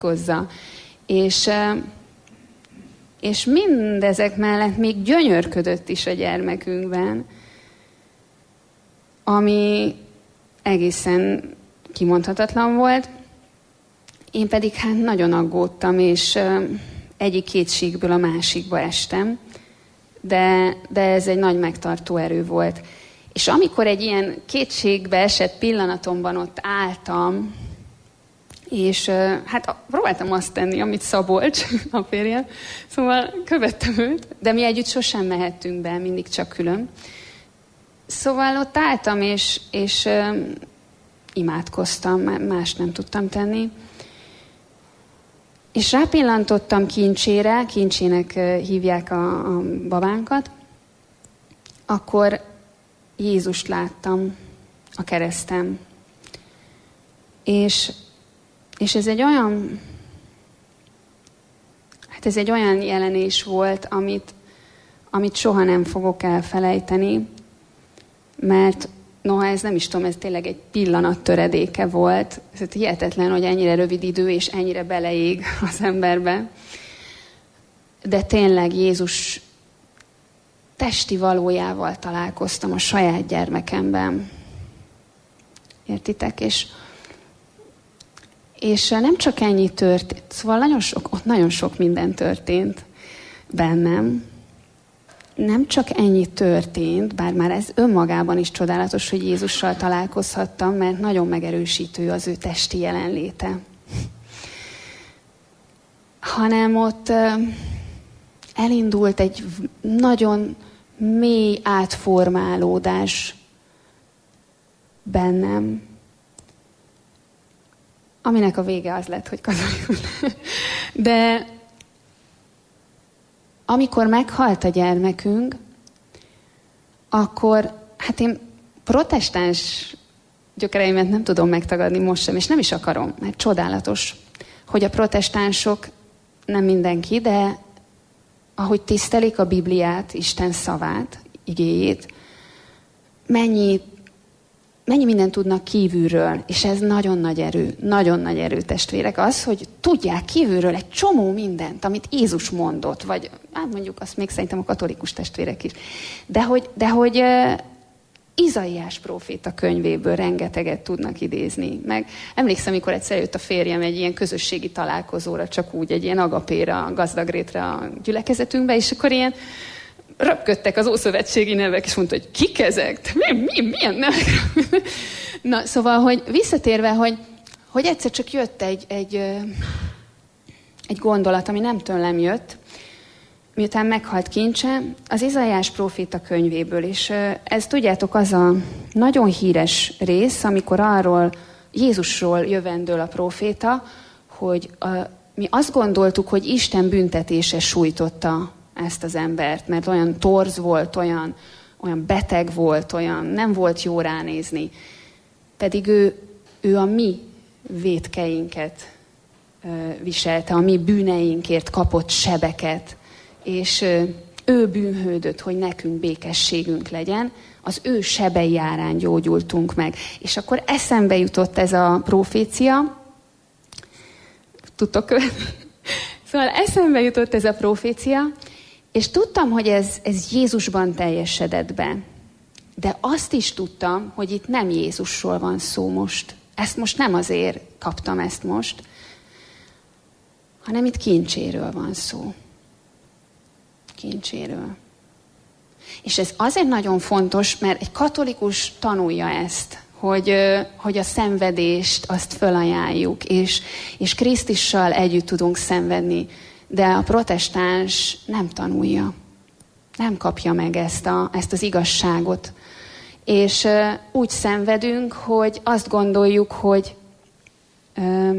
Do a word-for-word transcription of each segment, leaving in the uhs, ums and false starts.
hozza. És, és mindezek mellett még gyönyörködött is a gyermekünkben, ami egészen kimondhatatlan volt. Én pedig hát nagyon aggódtam, és egyik kétségből a másikba estem, de, de ez egy nagy megtartó erő volt. És amikor egy ilyen kétségbe esett pillanatomban ott álltam, és hát próbáltam azt tenni, amit Szabolcs, a férjem, szóval követtem őt, de mi együtt sosem mehettünk be, mindig csak külön. Szóval ott álltam, és, és um, imádkoztam, más nem tudtam tenni. És rápillantottam Kincsére, Kincsének hívják a, a babánkat, akkor Jézust láttam a kereszten. És, és ez egy olyan, hát ez egy olyan jelenés volt, amit, amit soha nem fogok elfelejteni, mert noha ez nem is tudom, ez tényleg egy pillanat töredéke volt. Ez hihetetlen, hogy ennyire rövid idő, és ennyire beleég az emberbe. De tényleg Jézus testi valójával találkoztam a saját gyermekemben. Értitek? És, és nem csak ennyi történt, szóval nagyon sok, ott nagyon sok minden történt bennem. Nem csak ennyi történt, bár már ez önmagában is csodálatos, hogy Jézussal találkozhattam, mert nagyon megerősítő az ő testi jelenléte. Hanem ott elindult egy nagyon mély átformálódás bennem, aminek a vége az lett, hogy katolikus. De amikor meghalt a gyermekünk, akkor hát én protestáns gyökereimet nem tudom megtagadni most sem, és nem is akarom, mert csodálatos, hogy a protestánsok, nem mindenki, de ahogy tisztelik a Bibliát, Isten szavát, igéjét, mennyi, mennyi mindent tudnak kívülről, és ez nagyon nagy erő, nagyon nagy erő, testvérek, az, hogy tudják kívülről egy csomó mindent, amit Jézus mondott, vagy hát mondjuk azt még szerintem a katolikus testvérek is, de hogy, de hogy uh, Izaiás próféta könyvéből rengeteget tudnak idézni. Meg emlékszem, amikor egyszer jött a férjem egy ilyen közösségi találkozóra, csak úgy egy ilyen agapéra, gazdagrétre a gyülekezetünkbe, és akkor ilyen röpködtek az ószövetségi nevek, és mondta, hogy kik ezek? Mi, mi, milyen nevek? Na, szóval, hogy visszatérve, hogy, hogy egyszer csak jött egy, egy, egy gondolat, ami nem tőlem jött, miután meghalt Kincse, az Izaiás próféta könyvéből, és ez, tudjátok, az a nagyon híres rész, amikor arról Jézusról jövendől a próféta, hogy a, mi azt gondoltuk, hogy Isten büntetése sújtotta ezt az embert, mert olyan torz volt, olyan, olyan beteg volt, olyan nem volt jó ránézni. Pedig ő, ő a mi vétkeinket viselte, a mi bűneinkért kapott sebeket, és ő bűnhődött, hogy nekünk békességünk legyen, az ő sebei árán gyógyultunk meg. És akkor eszembe jutott ez a profécia, tudtok követni? Szóval eszembe jutott ez a profécia, és tudtam, hogy ez, ez Jézusban teljesedett be. De azt is tudtam, hogy itt nem Jézusról van szó most. Ezt most nem azért kaptam ezt most, hanem itt Kincséről van szó. Kincséről. És ez azért nagyon fontos, mert egy katolikus tanulja ezt, hogy, hogy a szenvedést azt fölajánljuk, és, és Krisztussal együtt tudunk szenvedni. De a protestáns nem tanulja. Nem kapja meg ezt, a, ezt az igazságot. És uh, úgy szenvedünk, hogy azt gondoljuk, hogy uh,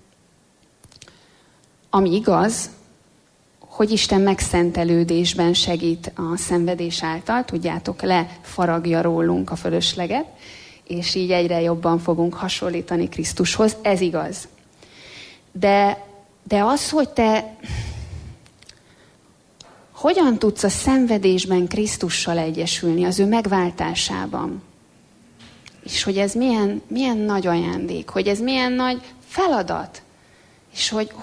ami igaz, hogy Isten megszentelődésben segít a szenvedés által, tudjátok, lefaragja rólunk a fölösleget, és így egyre jobban fogunk hasonlítani Krisztushoz. Ez igaz. De, de az, hogy te hogyan tudsz a szenvedésben Krisztussal egyesülni, az ő megváltásában, és hogy ez milyen, milyen nagy ajándék, hogy ez milyen nagy feladat, És hogy,